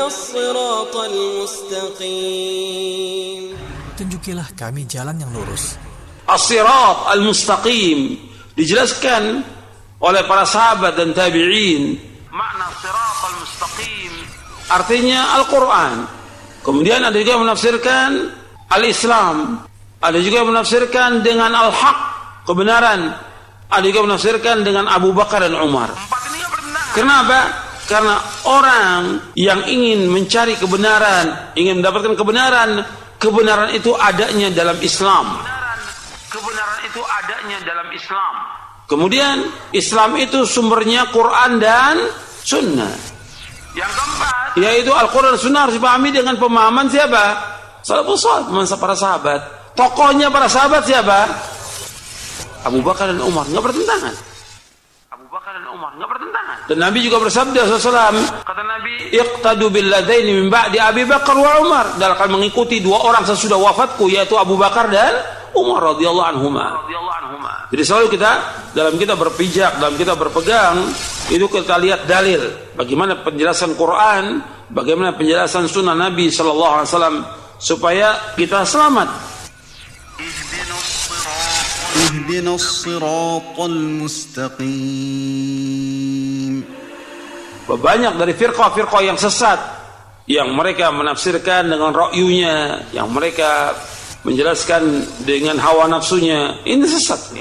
الصراط المستقيم. Tunjukilah kami jalan yang lurus. As-sirat al-mustaqim dijelaskan oleh para sahabat dan tabi'in. Makna sirat al-mustaqim artinya Al-Quran. Kemudian ada juga yang menafsirkan al-Islam, ada juga yang menafsirkan dengan al-haq, kebenaran, ada juga yang menafsirkan dengan Abu Bakar dan Umar. Kenapa? Karena orang yang ingin mencari kebenaran, ingin mendapatkan kebenaran, kebenaran itu adanya dalam Islam. Kebenaran itu adanya dalam Islam. Kemudian Islam itu sumbernya Quran dan Sunnah. Yang keempat, yaitu Al-Quran dan Sunnah harus dipahami dengan pemahaman siapa? Salafus Shalih, pemahaman para sahabat. Tokohnya para sahabat siapa? Abu Bakar dan Umar, nggak bertentangan. Abu Bakar dan Umar nggak bertentangan. Dan Nabi juga bersabda SAW, kata Nabi, iqtadu billadaini min ba'di Abi Bakar wa Umar. Dan akan mengikuti dua orang sesudah wafatku, yaitu Abu Bakar dan Umar radhiyallahu anhuma. Jadi selalu dalam kita berpijak, dalam kita berpegang, itu kita lihat dalil, bagaimana penjelasan Quran, bagaimana penjelasan Sunnah Nabi sallallahu alaihi wasallam supaya kita selamat. Ihdinas siratal mustaqim. Banyak dari firqah-firqah yang sesat, yang mereka menafsirkan dengan ra'yunya, yang mereka menjelaskan dengan hawa nafsunya, ini sesat.